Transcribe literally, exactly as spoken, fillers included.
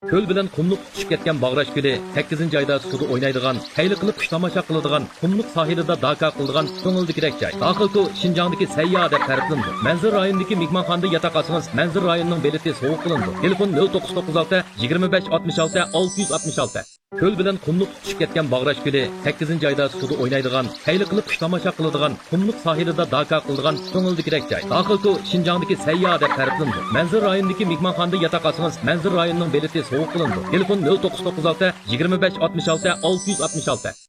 ko'l bilan qumliq tushib ketgan Bag'rash ko'li sakkizinchi oyda suvda o'ynaydigan, qayli qilib qush tomosha qiladigan, qumliq sohilida daka qiladigan ko'ngildikidek joy. Daxilku Şinjandagi sayyo deb ta'riflandi. Manzur rayonidagi mehmonxonada yotoq olsangiz, Manzur rayonining beleti sovuq qilindi. Telefon nol to'qqiz to'qqiz olti yigirma besh oltmish olti olti yuz oltmish olti. Ko'l bilan qumliq tushib ketgan Bag'rash ko'li sakkizinchi oyda suvda o'ynaydigan, qayli qilib qush tomosha qiladigan, qumliq sohilida daka qiladigan ko'ngildikidek joy. Daxilku Şinjandagi sayyo deb ta'riflandi. Manzur rayonidagi mehmonxonada yotoq olsangiz, Manzur rayonining beleti sovuq qilindi. Telefon nol to'qqiz to'qqiz olti yigirma besh oltmish olti olti yuz oltmish olti.